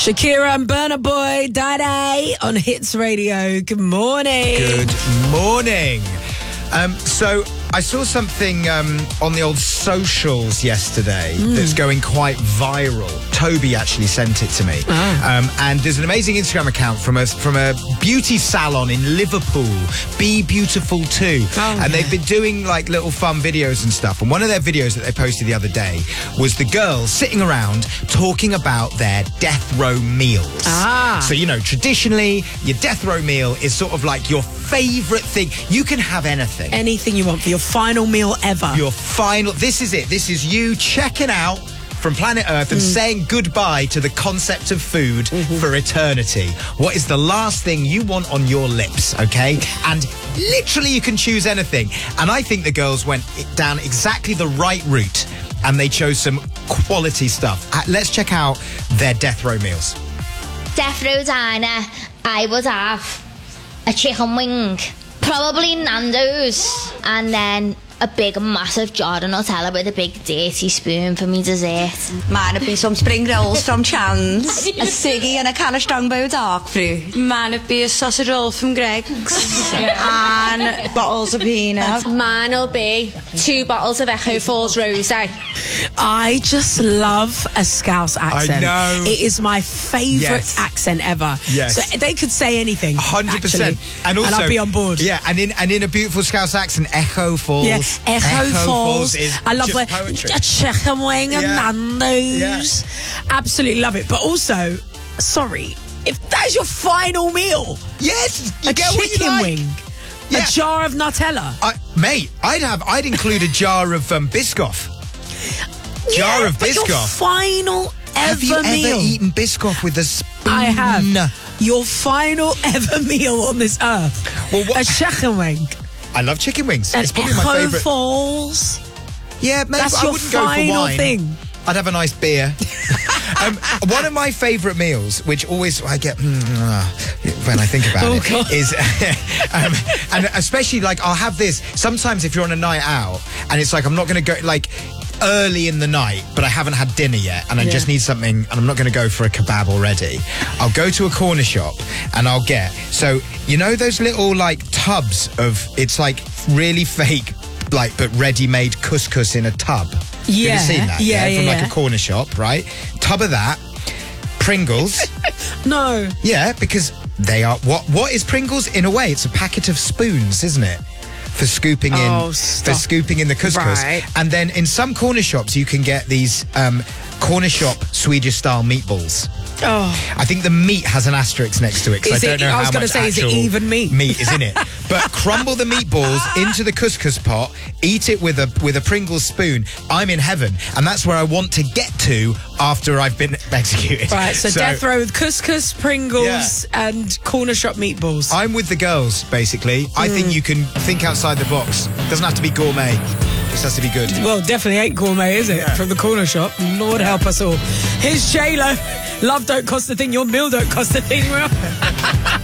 Shakira and Burna Boy, Daddy on Hits Radio. Good morning. Good morning. So I saw something on the old socials yesterday that's going quite viral. Toby actually sent it to me. And there's an amazing Instagram account from a beauty salon in Liverpool, Be Beautiful Too. And they've been doing like little fun videos and stuff. And one of their videos that they posted the other day was the girls sitting around talking about their death row meals. So, you know, traditionally, your death row meal is sort of like your favourite thing. You can have anything. Anything you want for your final meal ever. This is it. This is you checking out from planet Earth and saying goodbye to the concept of food for eternity. What is the last thing you want on your lips, okay? And literally you can choose anything. And I think the girls went down exactly the right route and they chose some quality stuff. Let's check out their death row meals. Death row diner, I would have a chicken wing, probably Nando's, and then a big massive jar of Nutella with a big dirty spoon for me dessert. Mine'd be some spring rolls from Chan's, a ciggy and a can of Strongbow dark fruit. Mine'd be a sausage roll from Greg's. And bottles of peanut. Mine'll be 2 bottles of Echo Falls Rosé. I just love a Scouse accent. I know. It is my favourite accent ever. Yes. So they could say anything. 100%. And also, I'd be on board. Yeah, and in a beautiful Scouse accent, Echo Falls. Yeah, Echo Falls. Is I love just poetry. a chicken wing and Nando's. Absolutely love it. But also, sorry, if that's your final meal, Yes, you a get what you chicken like. wing, a jar of Nutella. Mate, I'd include a jar of Biscoff. Jar of but your Biscoff. final Have you ever meal. ever eaten Biscoff with a spoon? I have. Your final ever meal on this earth. Well, what? A chicken wing. I love chicken wings. And It's probably my Echo favourite. Falls. Yeah, maybe That's I your wouldn't go for final wine. thing. I'd have a nice beer. One of my favourite meals, which always I get when I think about God. is, and especially like I'll have this sometimes if you're on a night out and it's like I'm not going to go like early in the night, but I haven't had dinner yet, and I just need something, and I'm not going to go for a kebab already. I'll go to a corner shop and I'll get, so you know those little like tubs of, it's like really fake, like but ready-made couscous in a tub. Yeah. Have you seen that? Yeah, From like yeah. a corner shop, right? Tub of that, Pringles. No. Yeah, because they are, what is Pringles? In a way, it's a packet of spoons, isn't it? For scooping in, the couscous. Right. And then in some corner shops, you can get these corner shop Swedish style meatballs. Oh. I think the meat has an asterisk next to it because I don't know how much is it actual even meat? Meat is in it. But crumble the meatballs into the couscous pot, eat it with a Pringles spoon. I'm in heaven, and that's where I want to get to after I've been executed. Right, so death row with couscous, Pringles, and corner shop meatballs. I'm with the girls, basically. I think you can think outside the box. Doesn't have to be gourmet. Just has to be good. Well, definitely ain't gourmet, is it? From the corner shop. Lord help us all. Here's J-Lo. Love don't cost a thing, your meal don't cost a thing.